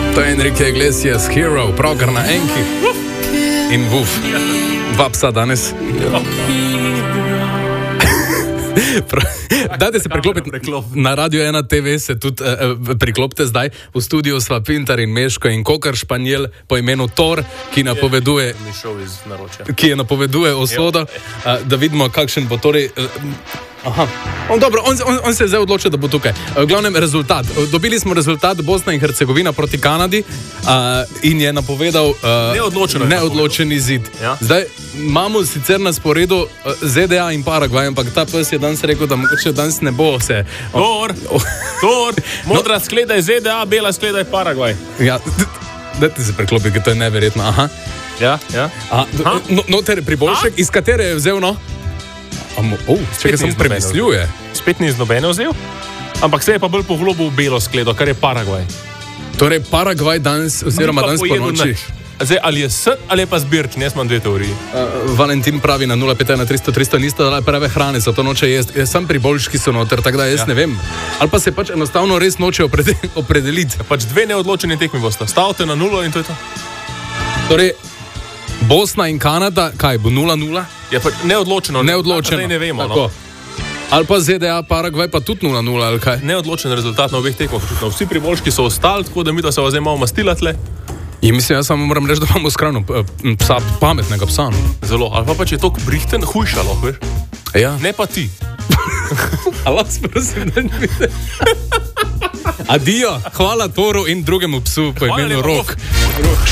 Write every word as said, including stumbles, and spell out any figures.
To je Enrique Iglesias, Hero, pravkar na enki. In vuf, dva psa danes. Dajte se priklopiti na Radio ena T V, se tudi uh, priklopite zdaj. V studiu sva Pintar in Meško in kokar španjel po imenu Thor, ki napoveduje, ki je napoveduje usodo, uh, da vidimo, kakšen bo torej... Uh, Aha, on, dobro, on, on, on se je zdaj odločil, da bo tukaj. V glavnem rezultat. Dobili smo rezultat Bosna in Hercegovina proti Kanadi uh, in je napovedal uh, neodločen, neodločen izid. Ja? Zdaj imamo sicer na sporedu uh, Z D A in Paragvaj, ampak ta pes je danes rekel, da mogoče danes ne bo se... Tor, oh. Tor, modra no. Skleda je Z D A, bela skleda je Paragvaj. Ja, dajte se preklopiti, ker to je neverjetno. Aha. Ja, ja. Aha, no, noter priboljšek, iz katere je vzel, no? Oh, če sem premislil, spet ni z nobene vzel, ampak se je pa bolj poglobil v belo skledo, kar je Paragvaj. Torej Paragvaj danes, oziroma danes po noči. Zdaj, ali je srd, ali je pa zbirčni, jaz imam dve teoriji. Uh, Valentin pravi na nula pet ena tristo tristo, nista dala prave hrane, zato noče jesti. Jaz sem priboljški so noter, tako da jaz ja. Ne vem. Ali pa se pač enostavno res noče opredeliti. Ja, pač dve neodločeni tekmi bosta. Stavite na nulo in to je to. Torej, Bosna in Kanada, kaj bo nula nula? Je pa neodločeno. Neodločeno. Ne vemo, no. Ali pa Z D A, Paragvaj pa tudi nula nula, ali kaj? Neodločen rezultat na obeh tekmah. Vsi priboljški so ostali, tako da mi da se vas zdaj malo mastila tle. In mislim, jaz samo moram reči, da imamo skrajno psa, pametnega psa. No? Zelo. Ali pa pač je to brihten hujšalo, veš? Ja. Ne pa ti. Allah, prosim, da ne vidi. Adijo, hvala Toru in drugemu psu po imenu Rok.